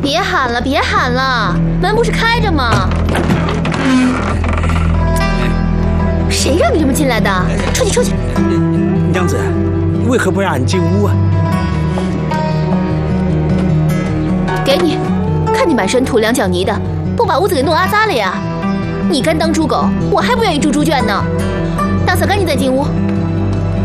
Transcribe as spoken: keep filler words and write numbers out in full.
别喊了，别喊了，门不是开着吗？谁让你这么进来的？出去，出去！ 娘子，为何不让俺进屋啊？ 给你，看你满身土两脚泥的，不把屋子给弄阿扎了呀？你敢当猪狗，我还不愿意住猪圈呢。大嫂，赶紧再进屋。